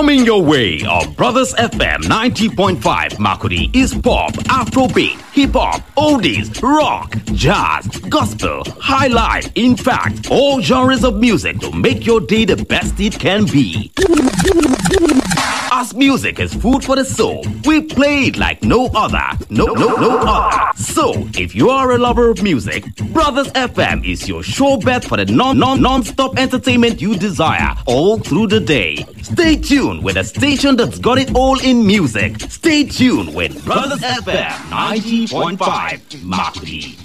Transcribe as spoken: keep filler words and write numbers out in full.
Coming your way on Brothers F M ninety point five Makudi is pop, Afrobeat, hip hop, oldies, rock, jazz, gospel, high life. In fact, all genres of music to make your day the best it can be. As music is food for the soul, we play it like no other. No, no, no other. So, if you are a lover of music, Brothers F M is your sure bet for the non, non, non-stop entertainment you desire all through the day. Stay tuned with a station that's got it all in music. Stay tuned with Brothers F M ninety point five Makudi.